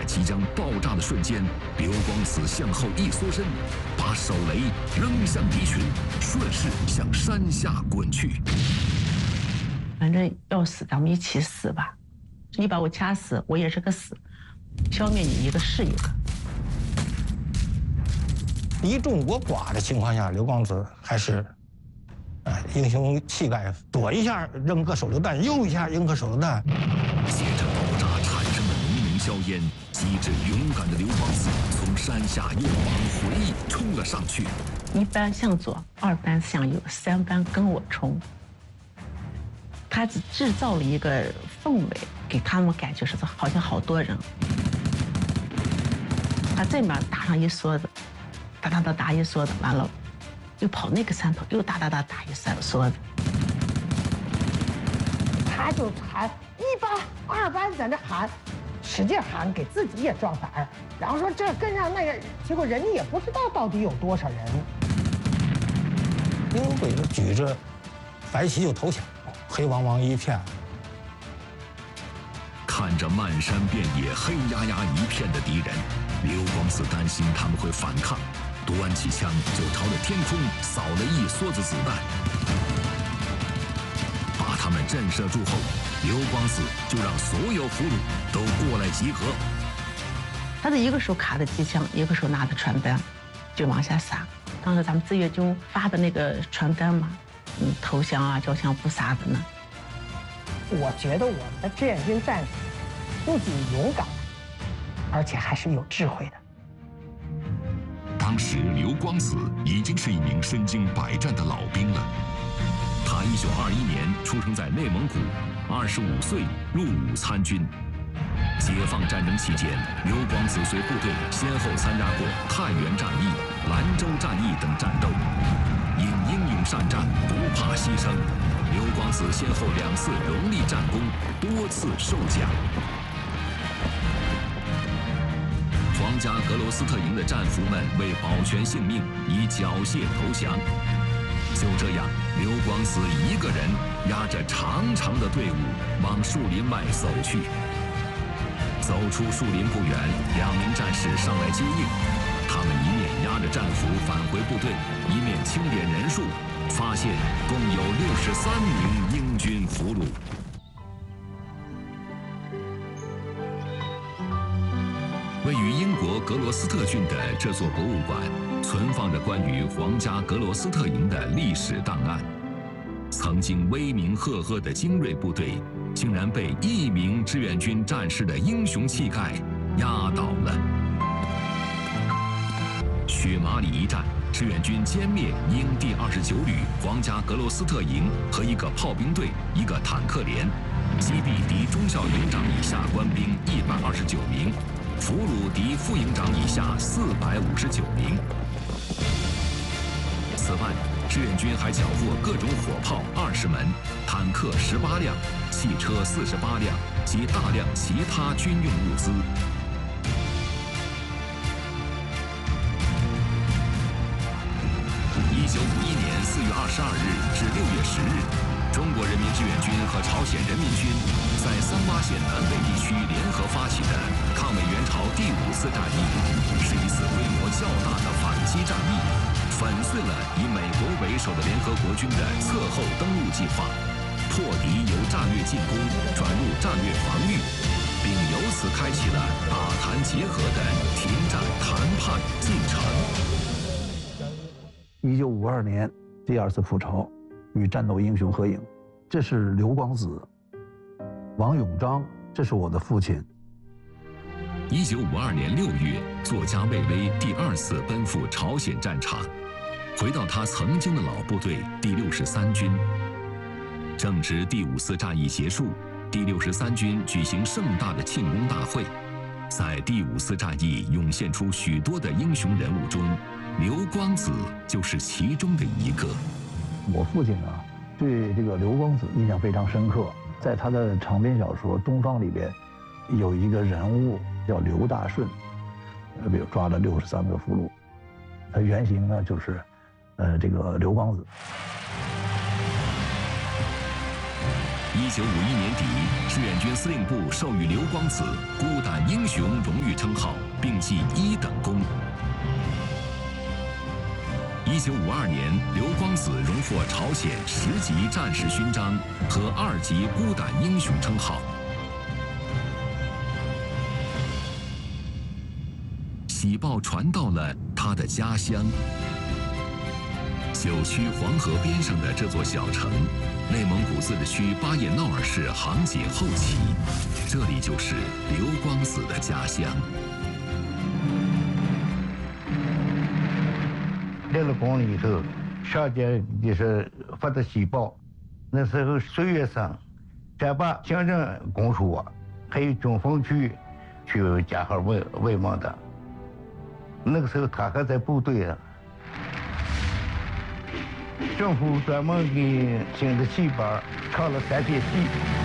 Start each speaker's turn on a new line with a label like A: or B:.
A: 即将爆炸的瞬间，刘光子向后一缩身，把手雷扔向敌群，顺势向山下滚去。
B: 反正要死，咱们一起死吧！你把我掐死，我也是个死，消灭你一个是一个。
C: 敌众我寡的情况下，刘光子还是，英雄气概，躲一下扔个手榴弹，又一下扔个手榴弹。
A: 借着爆炸产生的浓浓硝烟，机智勇敢的刘光子从山下又往回冲了上去。
B: 一班向左，2班向右，3班跟我冲。他只制造了一个氛围，给他们感觉是好像好多人。他这面打上一梭子，打一梭子，完了又跑那个山头，又打一梭子。
D: 他就喊1班、2班在那喊，使劲喊，给自己也壮胆儿。然后说这跟上那个，结果人家也不知道到底有多少人。
C: 英鬼子举着白旗就投降。黑茫茫一片，
A: 看着漫山遍野黑压压一片的敌人，刘光子担心他们会反抗，端起枪就朝着天空扫了一梭子子弹。把他们震慑住后，刘光子就让所有俘虏都过来集合。
B: 他是一个手卡着机枪，一个手拿着传单，就往下撒。当时咱们志愿军发的那个传单嘛。投降啊，交枪不杀的呢。
D: 我觉得我们的志愿军战士不仅勇敢，而且还是有智慧的。
A: 当时刘光子已经是一名身经百战的老兵了。他1921年出生在内蒙古，25岁入伍参军。解放战争期间，刘光子随部队先后参加过太原战役、兰州战役等战斗。因英勇善战，不怕牺牲，刘光子先后2次荣立战功，多次受奖。皇家格罗斯特营的战俘们为保全性命，已缴械投降。就这样，刘光子一个人压着长长的队伍往树林外走去。走出树林不远，2名战士上来接应。他们一面押着战俘返回部队，一面清点人数，发现共有63名英军俘虏。位于英国格罗斯特郡的这座博物馆，存放着关于皇家格罗斯特营的历史档案。曾经威名赫赫的精锐部队，竟然被1名志愿军战士的英雄气概压倒了。雪马里一战，志愿军歼灭英第29旅皇家格罗斯特营和一个炮兵队、一个坦克连，击毙敌中校营长以下官兵129名，俘虏敌副营长以下459名。此外，志愿军还缴获各种火炮20门、坦克18辆、汽车48辆及大量其他军用物资。1951年4月22日至6月10日，中国人民志愿军和朝鲜人民军在三八线南北地区联合发起的抗美援朝第5次战役，是一次规模较大的反击战役，粉碎了以美国为首的联合国军的侧后登陆计划，破敌由战略进攻转入战略防御，并由此开启了打谈结合的停战谈判进程。
E: 1952年第2次赴朝，与战斗英雄合影。这是刘光子，王永章，这是我的父亲。
A: 1952年6月，作家魏巍第2次奔赴朝鲜战场，回到他曾经的老部队第63军。正值第5次战役结束，第63军举行盛大的庆功大会。在第5次战役涌现出许多的英雄人物中，刘光子就是其中的一个。
E: 我父亲呢，对这个刘光子印象非常深刻。在他的长篇小说《东方》里边，有一个人物叫刘大顺，比如抓了63个俘虏，他原型呢就是这个刘光子。
A: 1951年底，志愿军司令部授予刘光子“孤胆英雄”荣誉称号，并记1等功。1952年，刘光子荣获朝鲜10级战士勋章和2级孤胆英雄称号。喜报传到了他的家乡。九曲黄河边上的这座小城，内蒙古自治区巴彦淖尔市杭锦后旗，这里就是刘光子的家乡。
F: 列了宫里头，上街就是发的喜报。那时候10月上，3把乡镇公署啊，还有中风区去加号慰问的。那个时候他还在部队啊。政府专门给请的戏班唱了3篇戏。